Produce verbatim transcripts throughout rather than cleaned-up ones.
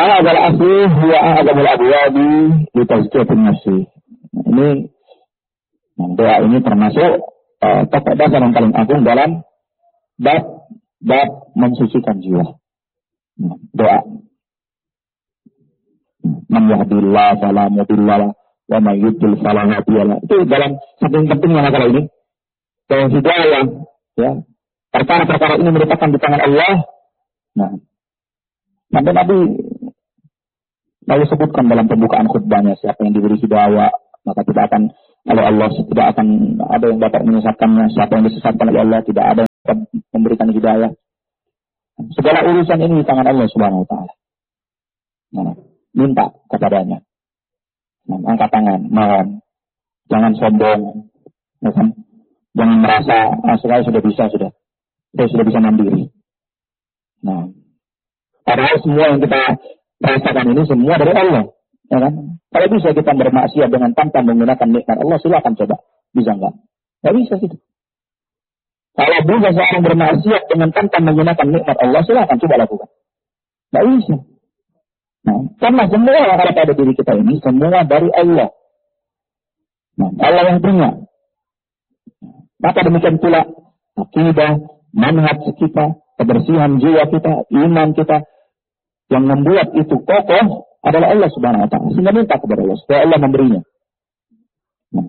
Wa adzal asli huwa adzabul abwabi li tazkiyatin nafsi. Nah, ini doa ini termasuk uh, pokok dasar yang paling agung dalam bab bab mensucikan jiwa. Nah, doa. Man yahdihillahu fala mudilla lahu wa may yudlil fala hadiya lahu. Itu dalam saking pentingnya masalah ini. Dan hidayah, ya. Perkara-perkara ini merupakan di tangan Allah. Nah, Nabi Nabi lalu sebutkan dalam pembukaan khutbahnya, siapa yang diberi hidayah maka tidak akan oleh Allah tidak akan ada yang dapat menyesatkannya. Siapa yang disesatkan oleh Allah tidak ada yang dapat memberikan hidayah. Segala urusan ini di tangan Allah Subhanahu wa taala. Nah, minta kepadanya. Nah, angkat tangan, mohon. Jangan sombong. Ya kan? Jangan merasa ah, saya sudah bisa sudah. Saya sudah bisa mandiri. Nah, padahal semua yang kita rasakan ini semua dari Allah. Ya kan? Kalau bisa kita bermaksiat dengan tanpa menggunakan nikmat Allah, silakan coba. Bisa enggak? Enggak bisa gitu. Kalau bisa seorang bermaksiat dengan tanpa menggunakan nikmat Allah, silakan coba lakukan. Enggak bisa. Nah, karena semua yang ada pada diri kita ini semua dari Allah. Nah, Allah yang punya. Maka demikian pula akidah, manhaj kita, kebersihan jiwa kita, iman kita, yang membuat itu kokoh adalah Allah Subhanahu wa taala. Sehingga minta kepada Allah supaya Allah memberinya. Nah.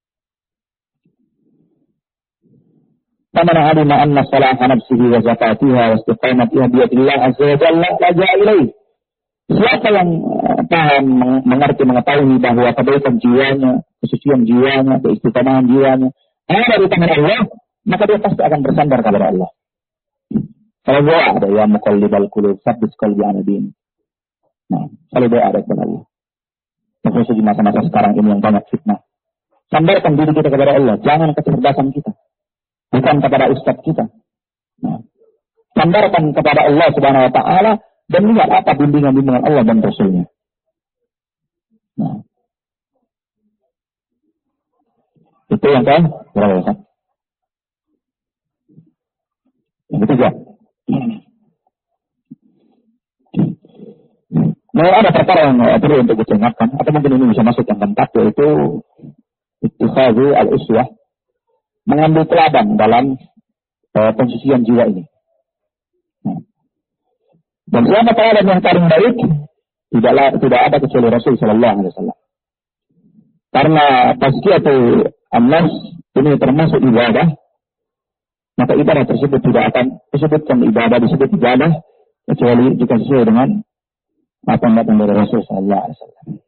Faman alima anna salaha nafsihi wa zakatiha wa istiqamatiha bi yadillah azza wa jalla laja ilaih. Siapa yang paham, mengerti, mengetahui bahwa kebaikan jiwanya, kesucian jiwanya, keistiqomahan jiwanya ada di tangan Allah, maka dia pasti akan bersandar kepada Allah. Kalau doa ada ya muqallibal qulub tsabbit qalbi ala din. Nah, kalau doa ada kepada Allah. Terus di masa-masa sekarang ini yang banyak fitnah. Sandarkan diri kita kepada Allah, jangan kecerdasan kita. Bukan kepada ustaz kita. Nah, sandarkan kepada Allah Subhanahu wa taala dan lihat apa bimbingan-bimbingan Allah dan Rasul-Nya. Nah. Itu yang kan? Berapa kan? Yang ketiga. Nah, ada perkara yang perlu untuk diingatkan, atau mungkin ini bisa masuk yang keempat, yaitu ittikhadhu al-uswah, mengambil teladan dalam uh, pensucian jiwa ini. Nah. Dan selama teladan yang paling baik tidaklah tidak ada kecuali Rasul Sallallahu Alaihi Wasallam. Karena tazkiyatu an-nafs ini termasuk ibadah, maka ibadah tersebut tidak akan disebutkan ibadah disebut ibadah kecuali jika sesuai dengan apa yang datang dari Rasul Sallallahu Alaihi Wasallam.